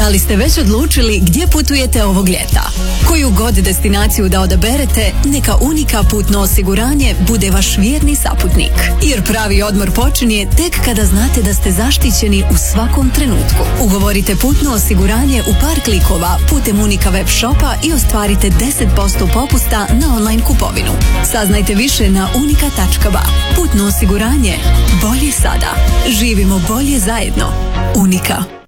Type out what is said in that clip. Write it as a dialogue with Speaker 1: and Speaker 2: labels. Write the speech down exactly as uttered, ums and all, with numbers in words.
Speaker 1: Da li ste već odlučili gdje putujete ovog ljeta? Koju god destinaciju da odaberete, neka Unika putno osiguranje bude vaš vjerni saputnik. Jer pravi odmor počinje tek kada znate da ste zaštićeni u svakom trenutku. Ugovorite putno osiguranje u par klikova putem Unika web shopa i ostvarite deset posto popusta na online kupovinu. Saznajte više na unika tačka ba. Putno osiguranje. Bolje sada. Živimo bolje zajedno. Unika.